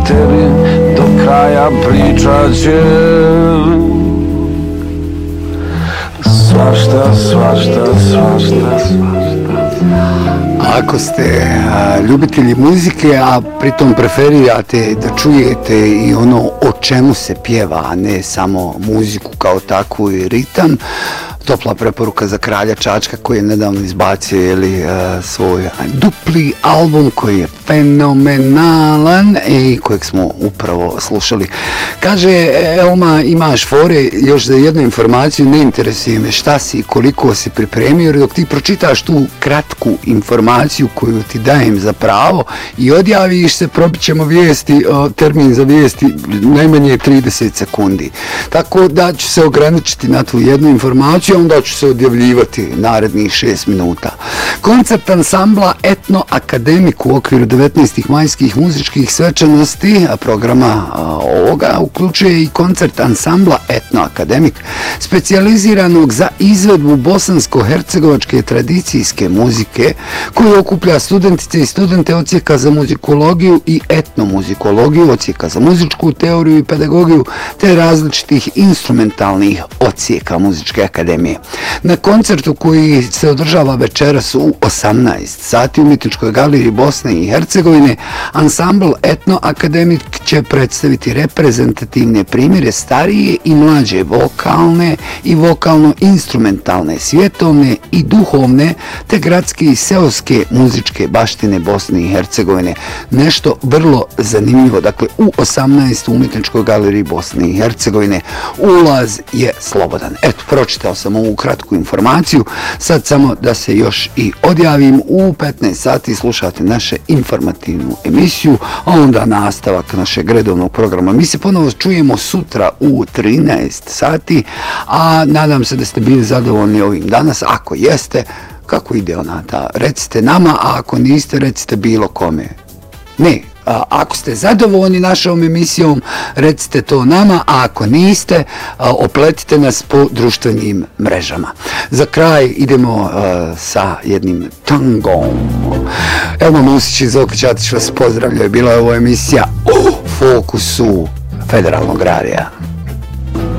tebi do kraja pričat će svašta. Ako ste ljubitelji muzike, a pritom preferirate da čujete i ono o čemu se pjeva, a ne samo muziku kao takvu i ritam, topla preporuka za Kralja Čačka koji je nedavno izbacio svoj dupli album koji je fenomenalan i kojeg smo upravo slušali. Kaže, Elma, imaš fore, još za jednu informaciju, ne interesuje me šta si i koliko si pripremio, jer dok ti pročitaš tu kratku informaciju koju ti dajem za pravo i odjaviš se, probit ćemo vijesti, termin za vijesti najmanje 30 sekundi. Tako da ću se ograničiti na tu jednu informaciju, onda ću se odjavljivati narednih 6 minuta. Koncert ansambla Etno Akademik u okviru 19. majskih muzičkih svečanosti programa ovoga uključuje i koncert ansambla Etno Akademik, specijaliziranog za izvedbu bosansko-hercegovačke tradicijske muzike, koji okuplja studentice i studente odsjeka za muzikologiju i etnomuzikologiju, odsjeka za muzičku teoriju i pedagogiju, te različitih instrumentalnih odsjeka muzičke akademije. Na koncertu koji se održava večeras u 18 sati u Umjetničkoj galeriji Bosne i Hercegovine, ansambl Etno Akademik će predstaviti reprezentativne primjere starije i mlađe vokalne i vokalno-instrumentalne, svjetovne i duhovne, te gradske i seoske muzičke baštine Bosne i Hercegovine. Nešto vrlo zanimljivo, dakle u 18 u Umjetničkoj galeriji Bosne i Hercegovine. Ulaz je slobodan. Eto, pročitao sam ovu kratku informaciju, sad samo da se još i odjavim. U 15 sati slušate naše informativnu emisiju, a onda nastavak našeg redovnog programa. Mi se ponovo čujemo sutra u 13 sati, a nadam se da ste bili zadovoljni ovim danas. Ako jeste, kako ide ona ta? Recite nama, a ako niste, recite bilo kome. Ne, ako ste zadovoljni našom emisijom, recite to nama, a ako niste, opletite nas po društvenim mrežama. Za kraj idemo sa jednim tangom. Elma Musić iz Okrećatić vas pozdravljaju. Bila je ovo emisija u fokusu Federalnog radija.